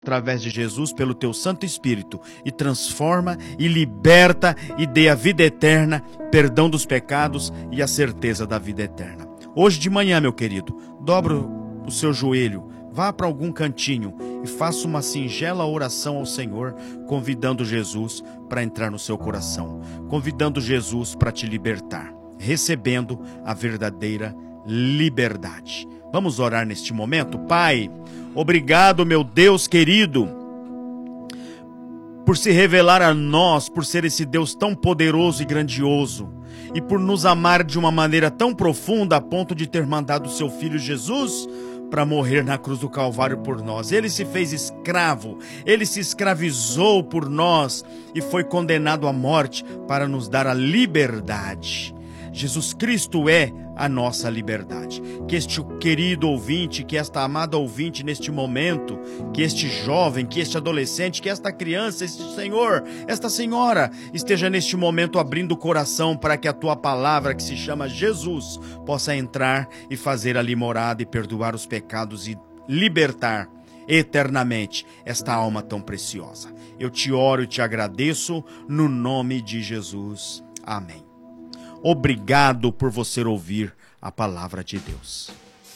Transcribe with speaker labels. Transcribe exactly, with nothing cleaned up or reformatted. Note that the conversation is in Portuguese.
Speaker 1: através de Jesus, pelo teu Santo Espírito, e transforma, e liberta, e dê a vida eterna, perdão dos pecados e a certeza da vida eterna. Hoje de manhã, meu querido, dobra o seu joelho, vá para algum cantinho e faça uma singela oração ao Senhor, convidando Jesus para entrar no seu coração, convidando Jesus para te libertar, recebendo a verdadeira liberdade. Vamos orar neste momento? Pai, obrigado, meu Deus querido, por se revelar a nós, por ser esse Deus tão poderoso e grandioso, e por nos amar de uma maneira tão profunda a ponto de ter mandado o seu Filho Jesus para morrer na cruz do Calvário por nós. Ele se fez escravo, ele se escravizou por nós e foi condenado à morte para nos dar a liberdade. Jesus Cristo é a nossa liberdade. Que este querido ouvinte, que esta amada ouvinte neste momento, que este jovem, que este adolescente, que esta criança, este senhor, esta senhora, esteja neste momento abrindo o coração para que a tua palavra, que se chama Jesus, possa entrar e fazer ali morada e perdoar os pecados e libertar eternamente esta alma tão preciosa. Eu te oro e te agradeço no nome de Jesus. Amém. Obrigado por você ouvir a palavra de Deus.